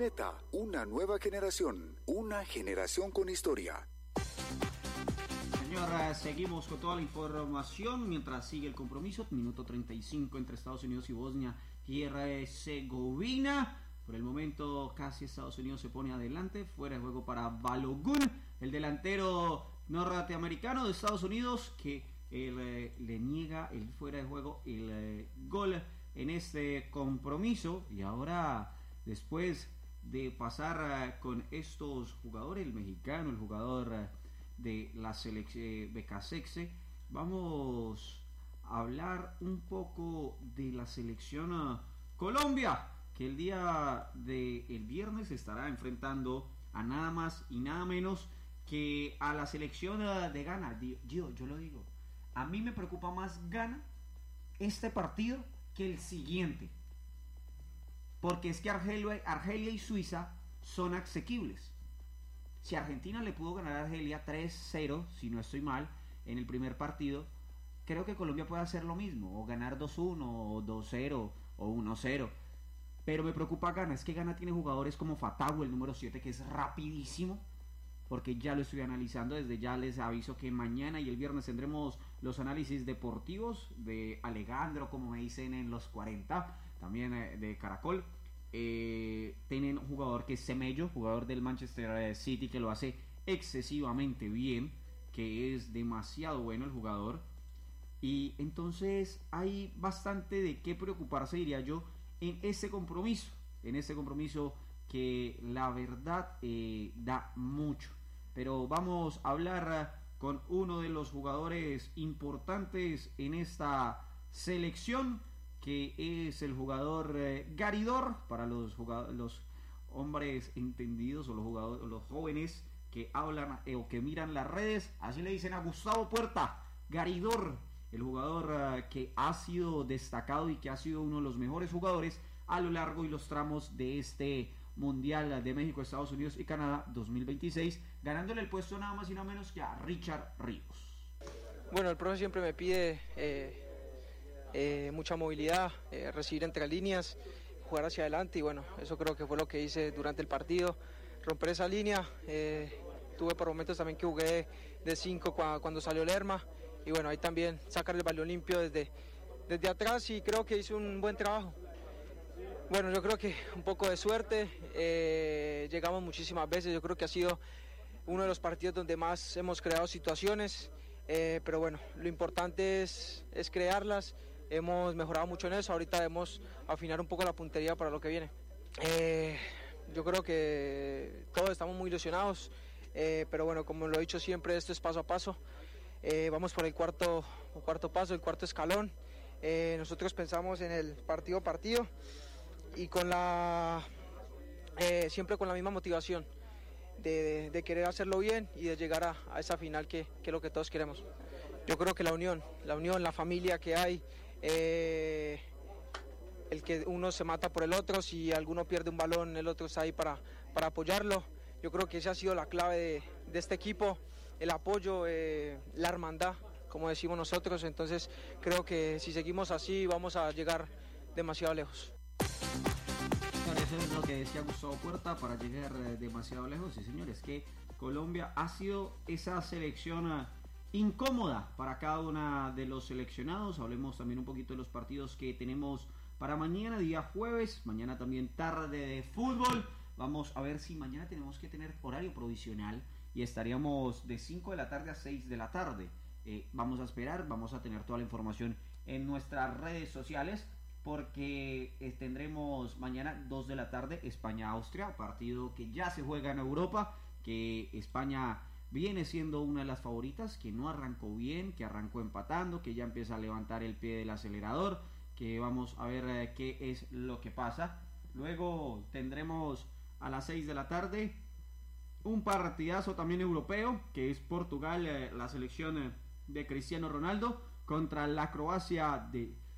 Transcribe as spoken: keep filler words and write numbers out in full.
Gaceta, una nueva generación, una generación con historia. Señora, seguimos con toda la información mientras sigue el compromiso. Minuto treinta y cinco entre Estados Unidos y Bosnia y Herzegovina. Por el momento casi Estados Unidos se pone adelante. Fuera de juego para Balogun, el delantero norteamericano de Estados Unidos, que el, eh, le niega el fuera de juego el eh, gol en este compromiso. Y ahora, después de pasar uh, con estos jugadores, el mexicano, el jugador uh, de la selección Becasese, vamos a hablar un poco de la selección uh, Colombia, que el día de el viernes estará enfrentando a nada más y nada menos que a la selección uh, de Ghana. Yo, yo lo digo, a mí me preocupa más Ghana este partido que el siguiente, porque es que Argelia, Argelia y Suiza son asequibles. Si Argentina le pudo ganar a Argelia tres cero, si no estoy mal, en el primer partido, creo que Colombia puede hacer lo mismo, o ganar dos uno, o dos cero, o uno cero. Pero me preocupa Ghana, es que Ghana tiene jugadores como Fatawu, el número siete, que es rapidísimo, porque ya lo estoy analizando. Desde ya les aviso que mañana y el viernes tendremos los análisis deportivos de Alejandro, como me dicen en los cuarenta, también eh, de Caracol. Eh, tienen un jugador que es Semello, jugador del Manchester City, que lo hace excesivamente bien, que es demasiado bueno el jugador. Y entonces hay bastante de qué preocuparse, diría yo, en ese compromiso, en ese compromiso que la verdad eh, da mucho. Pero vamos a hablar con uno de los jugadores importantes en esta selección, que es el jugador eh, Garidor, para los jugadores, los hombres entendidos, o los jugadores, los jóvenes que hablan eh, o que miran las redes, así le dicen a Gustavo Puerta, Garidor, el jugador eh, que ha sido destacado y que ha sido uno de los mejores jugadores a lo largo y los tramos de este Mundial de México, Estados Unidos y Canadá dos mil veintiséis, ganándole el puesto nada más y nada menos que a Richard Ríos. Bueno, el profe siempre me pide eh, eh, mucha movilidad, eh, recibir entre líneas, jugar hacia adelante, y bueno, eso creo que fue lo que hice durante el partido, romper esa línea. Eh, tuve por momentos también que jugué de cinco cuando, cuando salió Lerma, y bueno, ahí también sacar el balón limpio desde, desde atrás, y creo que hice un buen trabajo. Bueno, yo creo que un poco de suerte, eh, llegamos muchísimas veces, yo creo que ha sido uno de los partidos donde más hemos creado situaciones, eh, pero bueno, lo importante es, es crearlas, hemos mejorado mucho en eso, ahorita debemos afinar un poco la puntería para lo que viene. Eh, yo creo que todos estamos muy ilusionados, eh, pero bueno, como lo he dicho siempre, esto es paso a paso, eh, vamos por el cuarto, el cuarto paso, el cuarto escalón, eh, nosotros pensamos en el partido a partido, y con la eh, siempre con la misma motivación de, de, de querer hacerlo bien y de llegar a, a esa final que, que es lo que todos queremos. Yo creo que la unión, la unión, la familia que hay, eh, el que uno se mata por el otro, si alguno pierde un balón, el otro está ahí para, para apoyarlo. Yo creo que esa ha sido la clave de, de este equipo, el apoyo, eh, la hermandad, como decimos nosotros. Entonces creo que si seguimos así vamos a llegar demasiado lejos. Eso es lo que decía Gustavo Puerta, para llegar eh, demasiado lejos. Sí, señores, que Colombia ha sido esa selección uh, incómoda para cada uno de los seleccionados. Hablemos también un poquito de los partidos que tenemos para mañana, día jueves. Mañana también tarde de fútbol. Vamos a ver si mañana tenemos que tener horario provisional y estaríamos de cinco de la tarde a seis de la tarde. Eh, vamos a esperar, vamos a tener toda la información en nuestras redes sociales, porque eh, tendremos mañana dos de la tarde España-Austria, partido que ya se juega en Europa, que España viene siendo una de las favoritas, que no arrancó bien, que arrancó empatando, que ya empieza a levantar el pie del acelerador, que vamos a ver eh, qué es lo que pasa. Luego tendremos a las seis de la tarde un partidazo también europeo, que es Portugal, eh, la selección eh, de Cristiano Ronaldo, contra la Croacia de